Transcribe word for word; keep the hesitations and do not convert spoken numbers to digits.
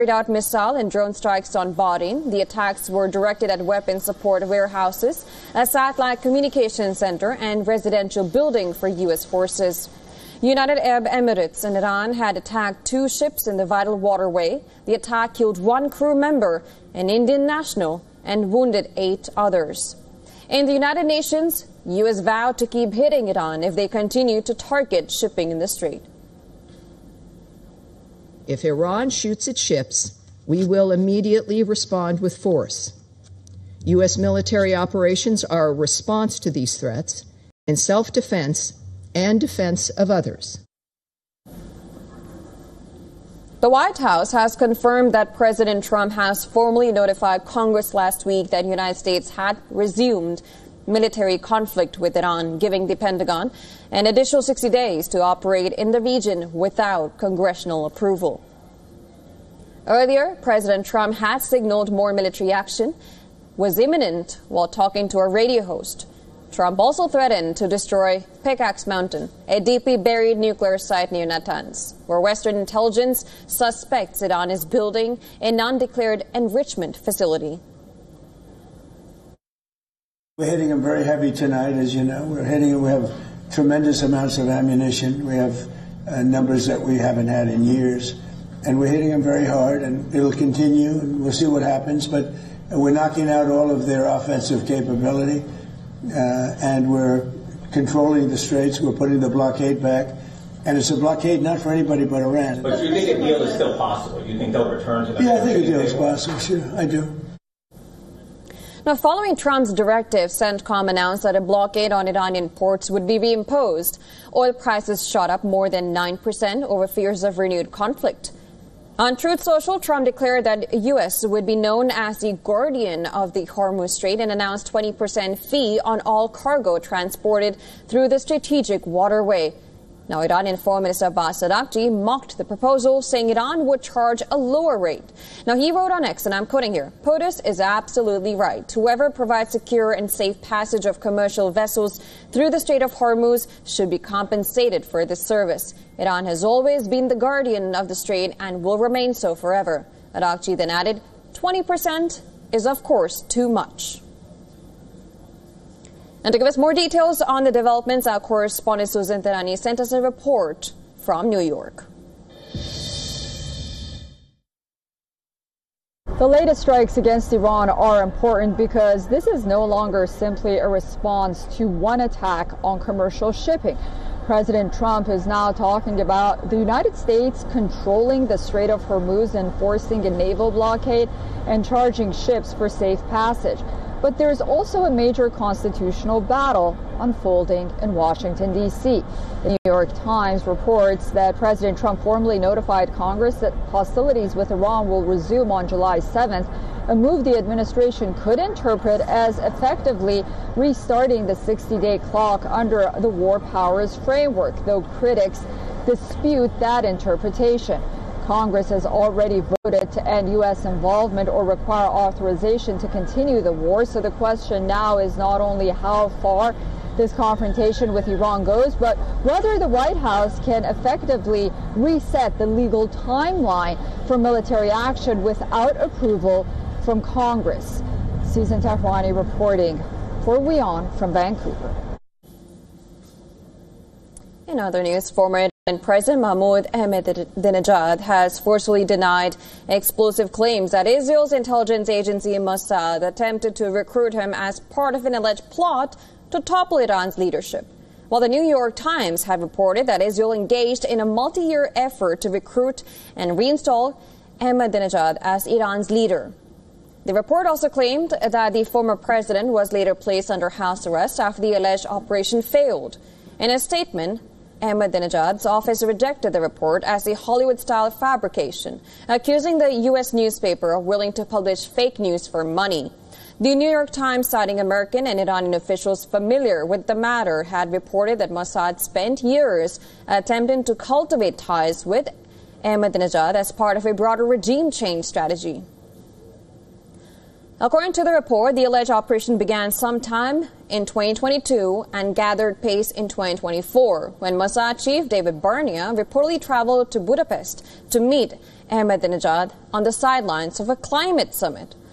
carried out missile and drone strikes on Bahrain. The attacks were directed at weapons support warehouses, a satellite communications center, and residential building for U S forces. United Arab Emirates and Iran had attacked two ships in the vital waterway. The attack killed one crew member, an Indian national, and wounded eight others. In the United Nations, U S vowed to keep hitting Iran if they continue to target shipping in the Strait. If Iran shoots at ships, we will immediately respond with force. U S military operations are a response to these threats in self-defense and defense of others. The White House has confirmed that President Trump has formally notified Congress last week that the United States had resumed military conflict with Iran, giving the Pentagon an additional sixty days to operate in the region without congressional approval. Earlier, President Trump had signaled more military action was imminent while talking to a radio host. Trump also threatened to destroy Pickaxe Mountain, a deeply buried nuclear site near Natanz, where Western intelligence suspects Iran is building an undeclared enrichment facility. We're hitting them very heavy tonight, as you know. We're hitting them. We have tremendous amounts of ammunition. We have uh, numbers that we haven't had in years. And we're hitting them very hard, and it'll continue, and we'll see what happens. But we're knocking out all of their offensive capability. Uh, and we're controlling the straits. We're putting the blockade back. And it's a blockade not for anybody but Iran. But you think a deal is still possible? You think they'll return to the Yeah, I think a deal is possible. Sure, I do. Now, following Trump's directive, CENTCOM announced that a blockade on Iranian ports would be reimposed. Oil prices shot up more than nine percent over fears of renewed conflict. On Truth Social, Trump declared that U S would be known as the guardian of the Hormuz Strait and announced twenty percent fee on all cargo transported through the strategic waterway. Now, Iranian Foreign Minister Abbas Araghchi mocked the proposal, saying Iran would charge a lower rate. Now, he wrote on X, and I'm quoting here, "POTUS is absolutely right. Whoever provides secure and safe passage of commercial vessels through the Strait of Hormuz should be compensated for this service. Iran has always been the guardian of the strait and will remain so forever." Araghchi then added, twenty percent is, of course, too much. And to give us more details on the developments, our correspondent Susan Terani sent us a report from New York. The latest strikes against Iran are important because this is no longer simply a response to one attack on commercial shipping. President Trump is now talking about the United States controlling the Strait of Hormuz, enforcing a naval blockade, and charging ships for safe passage. But there's also a major constitutional battle unfolding in Washington, D C The New York Times reports that President Trump formally notified Congress that hostilities with Iran will resume on July seventh, a move the administration could interpret as effectively restarting the sixty-day clock under the War Powers Framework, though critics dispute that interpretation. Congress has already voted to end U S involvement or require authorization to continue the war. So the question now is not only how far this confrontation with Iran goes, but whether the White House can effectively reset the legal timeline for military action without approval from Congress. Susan Tehrani reporting for WION from Vancouver. In other news, former President Mahmoud Ahmadinejad has forcefully denied explosive claims that Israel's intelligence agency Mossad attempted to recruit him as part of an alleged plot to topple Iran's leadership. While the New York Times have reported that Israel engaged in a multi-year effort to recruit and reinstall Ahmadinejad as Iran's leader. The report also claimed that the former president was later placed under house arrest after the alleged operation failed. In a statement, Ahmadinejad's office rejected the report as a Hollywood-style fabrication, accusing the U S newspaper of willing to publish fake news for money. The New York Times, citing American and Iranian officials familiar with the matter, had reported that Mossad spent years attempting to cultivate ties with Ahmadinejad as part of a broader regime change strategy. According to the report, the alleged operation began sometime in twenty twenty-two and gathered pace in twenty twenty-four, when Mossad chief David Barnea reportedly traveled to Budapest to meet Ahmadinejad on the sidelines of a climate summit.